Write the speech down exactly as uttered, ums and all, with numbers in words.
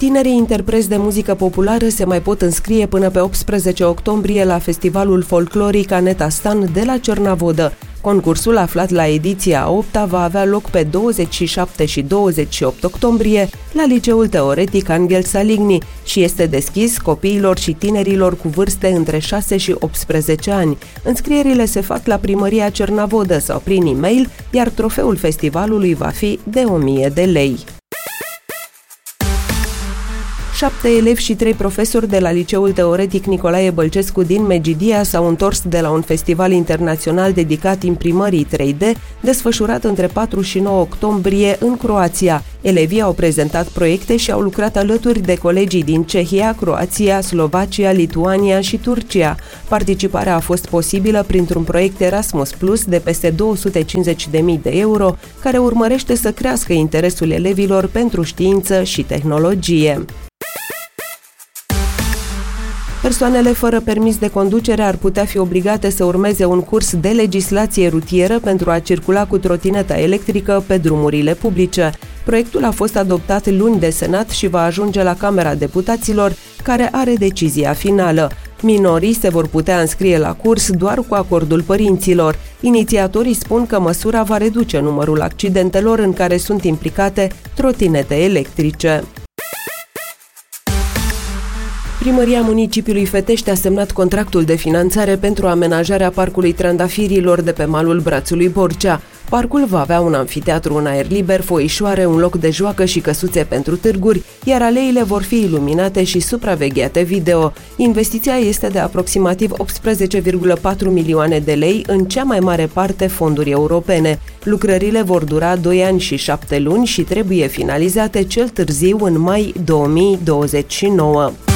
Tinerii interpreți de muzică populară se mai pot înscrie până pe optsprezece octombrie la festivalul folcloric Aneta Stan de la Cernavodă. Concursul, aflat la ediția a opta, va avea loc pe douăzeci și șapte și douăzeci și opt octombrie la Liceul Teoretic Angel Saligny și este deschis copiilor și tinerilor cu vârste între șase și optsprezece ani. Înscrierile se fac la Primăria Cernavodă sau prin e-mail, iar trofeul festivalului va fi de o mie de lei. Șapte elevi și trei profesori de la Liceul Teoretic Nicolae Bălcescu din Megidia s-au întors de la un festival internațional dedicat imprimării trei D, desfășurat între patru și nouă octombrie în Croația. Elevii au prezentat proiecte și au lucrat alături de colegii din Cehia, Croația, Slovacia, Lituania și Turcia. Participarea a fost posibilă printr-un proiect Erasmus Plus de peste două sute cincizeci de mii de euro, care urmărește să crească interesul elevilor pentru știință și tehnologie. Persoanele fără permis de conducere ar putea fi obligate să urmeze un curs de legislație rutieră pentru a circula cu trotineta electrică pe drumurile publice. Proiectul a fost adoptat luni de Senat și va ajunge la Camera Deputaților, care are decizia finală. Minorii se vor putea înscrie la curs doar cu acordul părinților. Inițiatorii spun că măsura va reduce numărul accidentelor în care sunt implicate trotinete electrice. Primăria Municipiului Fetești a semnat contractul de finanțare pentru amenajarea Parcului Trandafirilor de pe malul Brațului Borcea. Parcul va avea un amfiteatru în aer liber, foișoare, un loc de joacă și căsuțe pentru târguri, iar aleile vor fi iluminate și supravegheate video. Investiția este de aproximativ optsprezece virgulă patru milioane de lei, în cea mai mare parte fonduri europene. Lucrările vor dura doi ani și șapte luni și trebuie finalizate cel târziu în mai două mii douăzeci și nouă.